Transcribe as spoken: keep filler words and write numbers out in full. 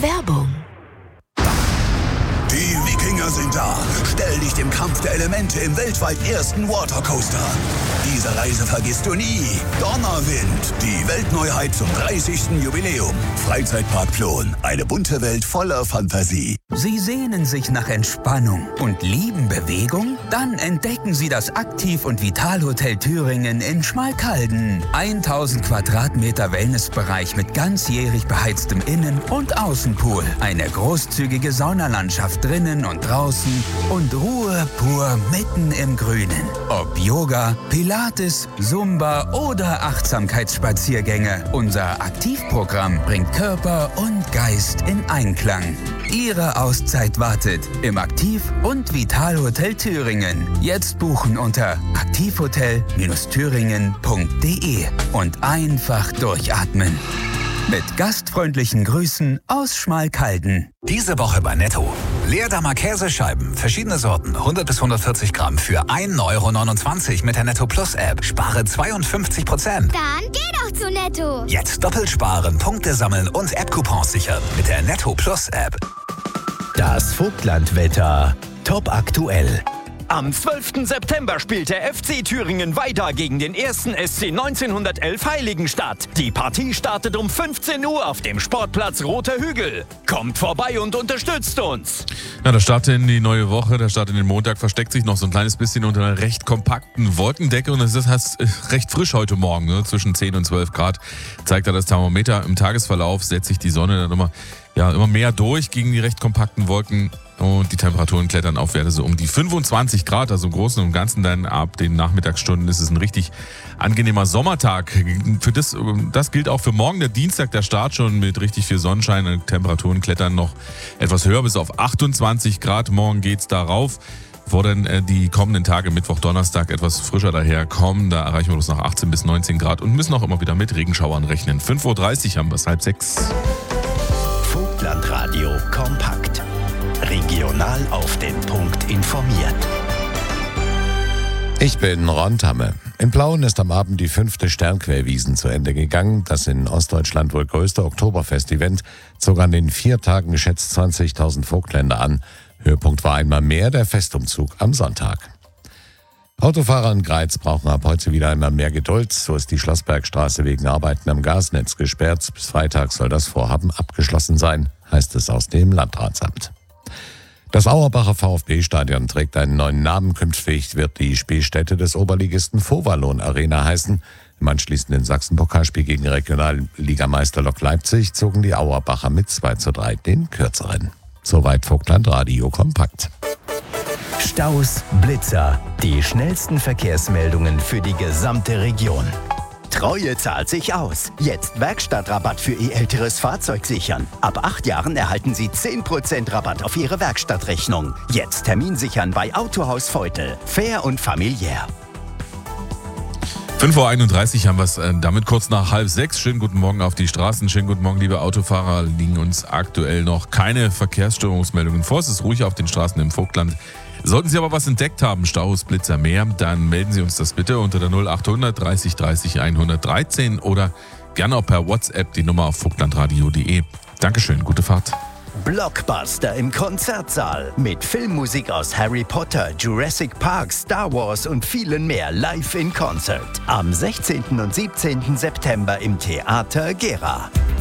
Werbung. Die Wikinger sind da. Stell dich dem Kampf der Elemente im weltweit ersten Watercoaster. Diese Reise vergisst du nie. Donnerwind, die Weltneuheit zum dreißigsten Jubiläum. Freizeitpark Plon, eine bunte Welt voller Fantasie. Sie sehnen sich nach Entspannung und lieben Bewegung? Dann entdecken Sie das Aktiv- und Vitalhotel Thüringen in Schmalkalden. tausend Quadratmeter Wellnessbereich mit ganzjährig beheiztem Innen- und Außenpool. Eine großzügige Saunalandschaft drinnen und draußen und Ruhe pur mitten im Grünen. Ob Yoga, Pilates, Zumba oder Achtsamkeitsspaziergänge, unser Aktivprogramm bringt Körper und Geist in Einklang. Ihre Auszeit wartet im Aktiv- und Vitalhotel Thüringen. Jetzt buchen unter aktivhotel thüringen punkt de und einfach durchatmen. Mit gastfreundlichen Grüßen aus Schmalkalden. Diese Woche bei Netto. Leerdammer Käsescheiben, verschiedene Sorten, hundert bis hundertvierzig Gramm für ein Euro neunundzwanzig mit der Netto Plus App. Spare zweiundfünfzig Prozent. Dann geh doch zu Netto. Jetzt doppelt sparen, Punkte sammeln und App-Coupons sichern mit der Netto Plus App. Das Vogtlandwetter. Top aktuell. Am zwölften September spielt der F C Thüringen weiter gegen den ersten S C neunzehnhundertelf Heiligenstadt. Die Partie startet um fünfzehn Uhr auf dem Sportplatz Roter Hügel. Kommt vorbei und unterstützt uns. Ja, der Start in die neue Woche, der Start in den Montag versteckt sich noch so ein kleines bisschen unter einer recht kompakten Wolkendecke und es ist heißt, recht frisch heute Morgen, ne? Zwischen zehn und zwölf Grad zeigt da das Thermometer. Im Tagesverlauf setzt sich die Sonne dann immer, ja, immer mehr durch gegen die recht kompakten Wolken. Und die Temperaturen klettern auf Werte so um die fünfundzwanzig Grad, also im Großen und Ganzen dann ab den Nachmittagsstunden ist es ein richtig angenehmer Sommertag. Für das, das gilt auch für morgen, der Dienstag, der Start schon mit richtig viel Sonnenschein. Die Temperaturen klettern noch etwas höher bis auf achtundzwanzig Grad. Morgen geht's darauf. Bevor dann die kommenden Tage, Mittwoch, Donnerstag, etwas frischer daherkommen, da erreichen wir uns noch achtzehn bis neunzehn Grad und müssen auch immer wieder mit Regenschauern rechnen. fünf Uhr dreißig haben wir es, halb sechs. Vogtlandradio kompakt. Regional auf den Punkt informiert. Ich bin Ron Tamme. In Plauen ist am Abend die fünfte Sternquellwiesen zu Ende gegangen. Das in Ostdeutschland wohl größte Oktoberfest-Event zog an den vier Tagen geschätzt zwanzigtausend Vogtländer an. Höhepunkt war einmal mehr der Festumzug am Sonntag. Autofahrer in Greiz brauchen ab heute wieder einmal mehr Geduld. So ist die Schlossbergstraße wegen Arbeiten am Gasnetz gesperrt. Bis Freitag soll das Vorhaben abgeschlossen sein, heißt es aus dem Landratsamt. Das Auerbacher VfB-Stadion trägt einen neuen Namen. Künftig wird die Spielstätte des Oberligisten Vovalon Arena heißen. Im anschließenden Sachsen-Pokalspiel gegen Regionalligameister Lok Leipzig zogen die Auerbacher mit zwei zu drei den kürzeren. Soweit Vogtlandradio kompakt. Staus, Blitzer, die schnellsten Verkehrsmeldungen für die gesamte Region. Treue zahlt sich aus. Jetzt Werkstattrabatt für Ihr älteres Fahrzeug sichern. Ab acht Jahren erhalten Sie zehn Prozent Rabatt auf Ihre Werkstattrechnung. Jetzt Termin sichern bei Autohaus Feutel. Fair und familiär. fünf Uhr einunddreißig haben wir es äh, damit kurz nach halb sechs. Schönen guten Morgen auf die Straßen. Schönen guten Morgen, liebe Autofahrer. Liegen uns aktuell noch keine Verkehrsstörungsmeldungen vor. Es ist ruhig auf den Straßen im Vogtland. Sollten Sie aber was entdeckt haben, Staus, Blitzer, mehr, dann melden Sie uns das bitte unter der null achthundert dreißig dreißig hundertdreizehn oder gerne auch per WhatsApp die Nummer auf vogtlandradio punkt de. Dankeschön, gute Fahrt. Blockbuster im Konzertsaal mit Filmmusik aus Harry Potter, Jurassic Park, Star Wars und vielen mehr live in Concert. Am sechzehnten und siebzehnten September im Theater Gera.